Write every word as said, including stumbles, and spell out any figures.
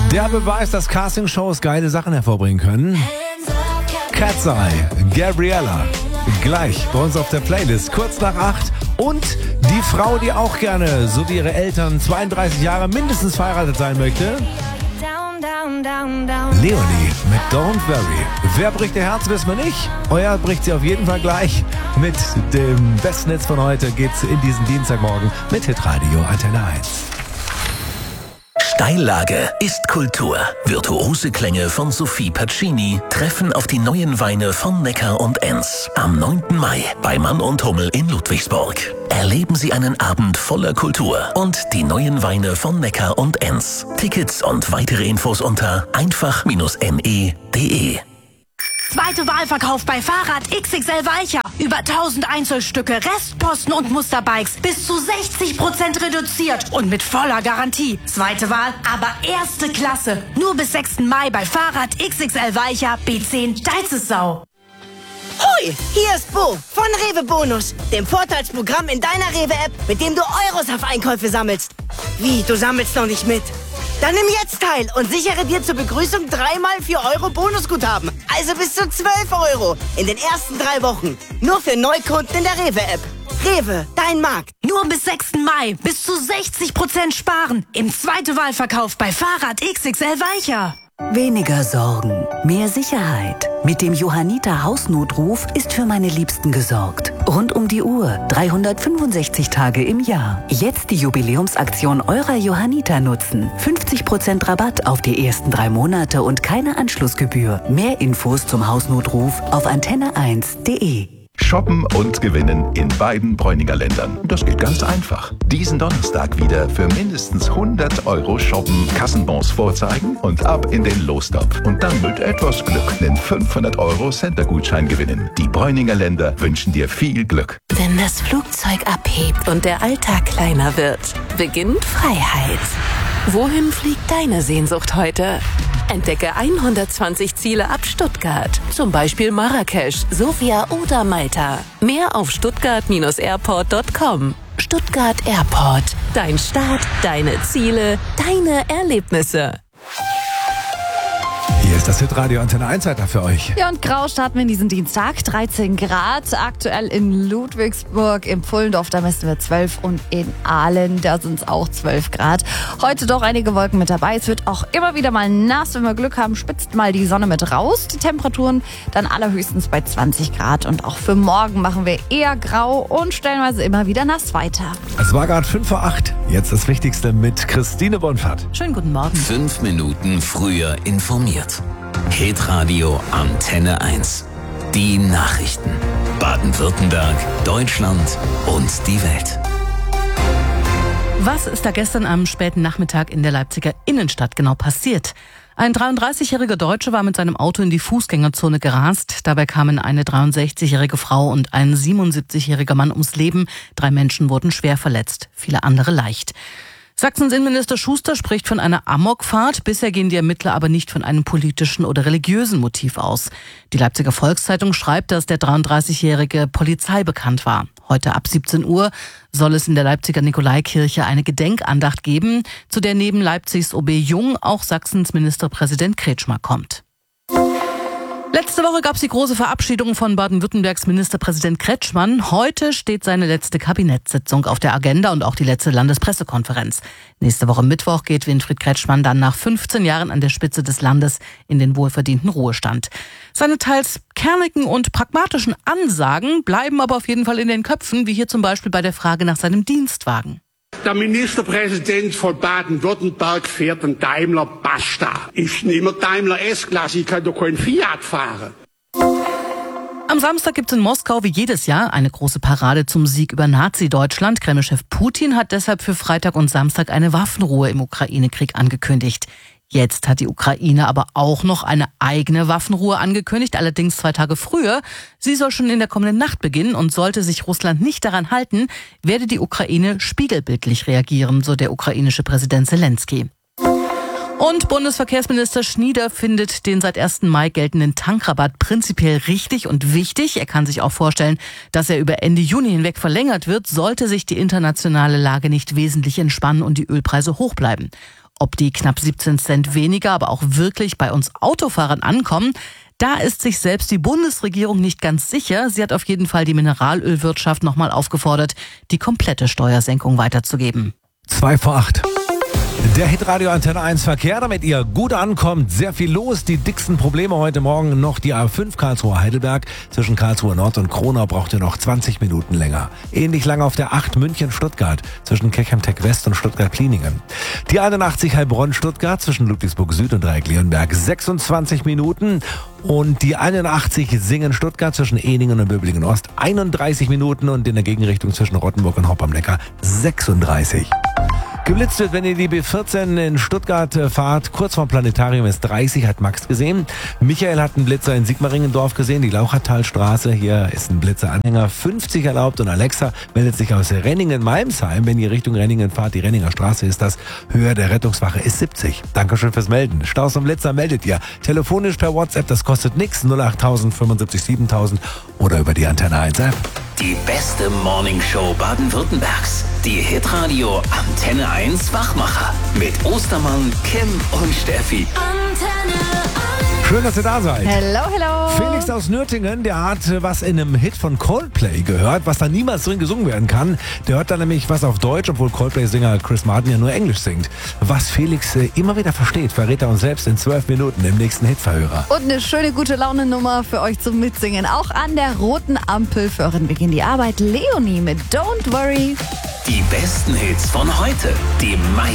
Der Beweis, dass Castingshows geile Sachen hervorbringen können. Cat's Eye, Gabriella. Gleich bei uns auf der Playlist, kurz nach acht. Und die Frau, die auch gerne, so wie ihre Eltern, zweiunddreißig Jahre mindestens verheiratet sein möchte. Leonie mit Don't Worry. Wer bricht ihr Herz, wissen wir nicht. Euer bricht sie auf jeden Fall gleich. Mit dem besten Hits von heute geht's in diesen Dienstagmorgen mit Hitradio Antenne eins. Steillage ist Kultur. Virtuose Klänge von Sophie Pacini treffen auf die neuen Weine von Neckar und Enz. Am neunten Mai bei Mann und Hummel in Ludwigsburg. Erleben Sie einen Abend voller Kultur und die neuen Weine von Neckar und Enz. Tickets und weitere Infos unter einfach Bindestrich ne punkt de. Zweite Wahlverkauf bei Fahrrad X X L Weicher. Über tausend Einzelstücke, Restposten und Musterbikes. Bis zu sechzig Prozent reduziert und mit voller Garantie. Zweite Wahl, aber erste Klasse. Nur bis sechsten Mai bei Fahrrad X X L Weicher B zehn Deizesau. Hoi, hier ist Bo von Rewe Bonus, dem Vorteilsprogramm in deiner Rewe-App, mit dem du Euros auf Einkäufe sammelst. Wie, du sammelst noch nicht mit? Dann nimm jetzt teil und sichere dir zur Begrüßung dreimal vier Euro Bonusguthaben. Also bis zu zwölf Euro in den ersten drei Wochen. Nur für Neukunden in der Rewe-App. Rewe, dein Markt. Nur bis sechsten Mai. Bis zu sechzig Prozent sparen. Im zweiten Wahlverkauf bei Fahrrad X X L Weicher. Weniger Sorgen, mehr Sicherheit. Mit dem Johanniter Hausnotruf ist für meine Liebsten gesorgt. Rund um die Uhr, dreihundertfünfundsechzig Tage im Jahr. Jetzt die Jubiläumsaktion eurer Johanniter nutzen. fünfzig Prozent Rabatt auf die ersten drei Monate und keine Anschlussgebühr. Mehr Infos zum Hausnotruf auf antenne eins punkt de. Shoppen und gewinnen in beiden Bräuninger Ländern. Das geht ganz einfach. Diesen Donnerstag wieder für mindestens hundert Euro shoppen, Kassenbons vorzeigen und ab in den Lostopf. Und dann mit etwas Glück den fünfhundert Euro Center-Gutschein gewinnen. Die Bräuninger Länder wünschen dir viel Glück. Wenn das Flugzeug abhebt und der Alltag kleiner wird, beginnt Freiheit. Wohin fliegt deine Sehnsucht heute? Entdecke hundertzwanzig Ziele ab Stuttgart. Zum Beispiel Marrakesch, Sofia oder Malta. Mehr auf stuttgart Bindestrich airport Punkt com. Stuttgart Airport. Dein Start, deine Ziele, deine Erlebnisse. Hier ist das Hitradio Antenne eins Wetter für euch. Ja, und grau starten wir in diesen Dienstag. dreizehn Grad, aktuell in Ludwigsburg, im Pfullendorf, da messen wir zwölf und in Aalen, da sind es auch zwölf Grad. Heute doch einige Wolken mit dabei. Es wird auch immer wieder mal nass. Wenn wir Glück haben, spitzt mal die Sonne mit raus. Die Temperaturen dann allerhöchstens bei zwanzig Grad. Und auch für morgen machen wir eher grau und stellenweise immer wieder nass weiter. Es war gerade fünf vor acht. Jetzt das Wichtigste mit Christine Bonfart. Schönen guten Morgen. Fünf Minuten früher informiert. Hitradio Antenne eins. Die Nachrichten. Baden-Württemberg, Deutschland und die Welt. Was ist da gestern am späten Nachmittag in der Leipziger Innenstadt genau passiert? Ein dreiunddreißigjähriger Deutscher war mit seinem Auto in die Fußgängerzone gerast. Dabei kamen eine dreiundsechzigjährige Frau und ein siebenundsiebzigjähriger Mann ums Leben. Drei Menschen wurden schwer verletzt, viele andere leicht. Sachsens Innenminister Schuster spricht von einer Amokfahrt. Bisher gehen die Ermittler aber nicht von einem politischen oder religiösen Motiv aus. Die Leipziger Volkszeitung schreibt, dass der dreiunddreißigjährige Polizei bekannt war. Heute ab siebzehn Uhr soll es in der Leipziger Nikolaikirche eine Gedenkandacht geben, zu der neben Leipzigs O B Jung auch Sachsens Ministerpräsident Kretschmer kommt. Letzte Woche gab es die große Verabschiedung von Baden-Württembergs Ministerpräsident Kretschmann. Heute steht seine letzte Kabinettssitzung auf der Agenda und auch die letzte Landespressekonferenz. Nächste Woche Mittwoch geht Winfried Kretschmann dann nach fünfzehn Jahren an der Spitze des Landes in den wohlverdienten Ruhestand. Seine teils kernigen und pragmatischen Ansagen bleiben aber auf jeden Fall in den Köpfen, wie hier zum Beispiel bei der Frage nach seinem Dienstwagen. Der Ministerpräsident von Baden-Württemberg fährt einen Daimler Basta. Ich nehme Daimler S-Klasse, ich kann doch keinen Fiat fahren. Am Samstag gibt es in Moskau wie jedes Jahr eine große Parade zum Sieg über Nazi-Deutschland. Kremlchef Putin hat deshalb für Freitag und Samstag eine Waffenruhe im Ukraine-Krieg angekündigt. Jetzt hat die Ukraine aber auch noch eine eigene Waffenruhe angekündigt, allerdings zwei Tage früher. Sie soll schon in der kommenden Nacht beginnen und sollte sich Russland nicht daran halten, werde die Ukraine spiegelbildlich reagieren, so der ukrainische Präsident Zelensky. Und Bundesverkehrsminister Schnieder findet den seit ersten Mai geltenden Tankrabatt prinzipiell richtig und wichtig. Er kann sich auch vorstellen, dass er über Ende Juni hinweg verlängert wird, sollte sich die internationale Lage nicht wesentlich entspannen und die Ölpreise hoch bleiben. Ob die knapp siebzehn Cent weniger aber auch wirklich bei uns Autofahrern ankommen, da ist sich selbst die Bundesregierung nicht ganz sicher. Sie hat auf jeden Fall die Mineralölwirtschaft nochmal aufgefordert, die komplette Steuersenkung weiterzugeben. Zwei vor acht. Der Hitradio Antenne eins Verkehr, damit ihr gut ankommt. Sehr viel los. Die dicksten Probleme heute Morgen noch die A fünf Karlsruhe-Heidelberg. Zwischen Karlsruhe Nord und Kronau braucht ihr noch zwanzig Minuten länger. Ähnlich lange auf der acht München-Stuttgart zwischen Kirchheim-Tech West und Stuttgart-Kliningen. Die einundachtzig Heilbronn-Stuttgart zwischen Ludwigsburg Süd und Dreieck-Leonberg sechsundzwanzig Minuten. Und die einundachtzig Singen-Stuttgart zwischen Ehningen und Böblingen Ost einunddreißig Minuten und in der Gegenrichtung zwischen Rottenburg und Hopp am Neckar sechsunddreißig. Geblitzt wird, wenn ihr die B vierzehn in Stuttgart fahrt. Kurz vorm Planetarium ist dreißig, hat Max gesehen. Michael hat einen Blitzer in Sigmaringendorf gesehen, die Lauchertalstraße. Hier ist ein Blitzeranhänger fünfzig erlaubt. Und Alexa meldet sich aus Renningen-Malmsheim. Wenn ihr Richtung Renningen fahrt, die Renninger Straße ist das. Höhe der Rettungswache ist siebzig. Dankeschön fürs Melden. Staus und Blitzer meldet ihr. Telefonisch per WhatsApp, das kostet nichts. null acht tausend fünfundsiebzig siebentausend oder über die Antenne eins App. Die beste Morningshow Baden-Württembergs. Die Hitradio Antenne eins Wachmacher. Mit Ostermann, Kim und Steffi. Antenne eins. Schön, dass ihr da seid. Hello, hello. Felix aus Nürtingen, der hat was in einem Hit von Coldplay gehört, was da niemals drin gesungen werden kann. Der hört da nämlich was auf Deutsch, obwohl Coldplay-Sänger Chris Martin ja nur Englisch singt. Was Felix äh, immer wieder versteht, verrät er uns selbst in zwölf Minuten im nächsten Hitverhörer. Und eine schöne gute Laune-Nummer für euch zum Mitsingen. Auch an der roten Ampel für euren Beginn die Arbeit. Leonie mit Don't Worry. Die besten Hits von heute. Die Mai